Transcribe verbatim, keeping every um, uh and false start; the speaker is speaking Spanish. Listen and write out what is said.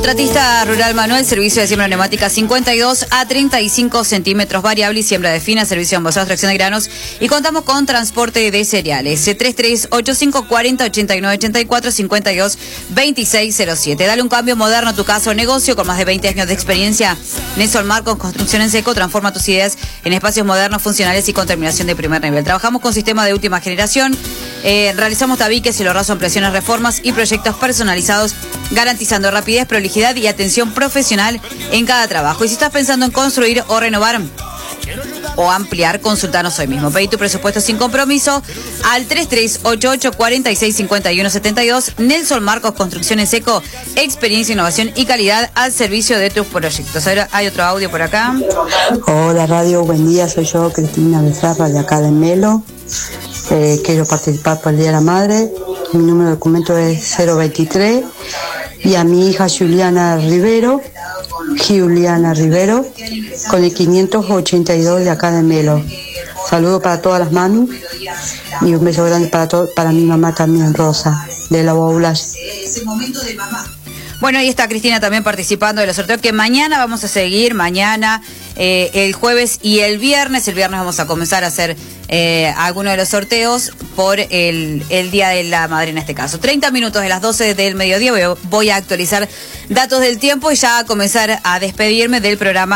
Contratista Rural Manuel, servicio de siembra neumática cincuenta y dos a treinta y cinco centímetros variable y siembra de fina, servicio de envasado, extracción de granos, y contamos con transporte de cereales. tres tres ocho cinco cuatro cero ocho nueve ocho cuatro cincuenta y dos veintiséis cero siete. Dale un cambio moderno a tu casa o negocio con más de veinte años de experiencia. Nesol Marcos, construcción en seco, transforma tus ideas en espacios modernos, funcionales y con terminación de primer nivel. Trabajamos con sistemas de última generación, eh, realizamos tabiques, cielorraso, ampliaciones, reformas y proyectos personalizados, garantizando rapidez, prolijidad y atención profesional en cada trabajo. Y si estás pensando en construir o renovar o ampliar, consultanos hoy mismo. Pedí tu presupuesto sin compromiso al tres tres ocho ocho cuatro seis cinco uno siete dos. Nelson Marcos, construcción en seco, experiencia, innovación y calidad al servicio de tus proyectos. Ahora hay otro audio por acá. Hola radio, buen día, soy yo, Cristina Becerra, de acá de Melo. Eh, quiero participar por el Día de la Madre. Mi número de documento es cero veintitrés. Y a mi hija Juliana Rivero, Juliana Rivero, con el quinientos ochenta y dos de acá de Melo. Saludos para todas las mamis y un beso grande para todo, para mi mamá también, Rosa, de la Baulas. Bueno, ahí está Cristina también participando de los sorteos que mañana vamos a seguir, mañana, eh, el jueves y el viernes. El viernes vamos a comenzar a hacer eh, algunos de los sorteos por el, el Día de la Madre en este caso. treinta minutos de las doce del mediodía, voy, voy a actualizar datos del tiempo y ya a comenzar a despedirme del programa.